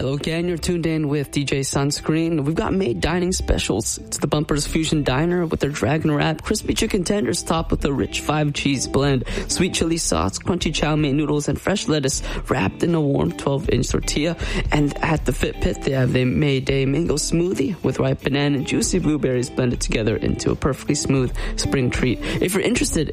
Hello again, you're tuned in with DJ Sunscreen. We've got Made Dining specials. It's the Bumpers Fusion Diner with their Dragon Wrap, crispy chicken tenders topped with a rich 5-cheese blend, sweet chili sauce, crunchy chow mein noodles, and fresh lettuce wrapped in a warm 12-inch tortilla. And at the Fit Pit, they have the Mayday Mango Smoothie with ripe banana and juicy blueberries blended together into a perfectly smooth spring treat. If you're interested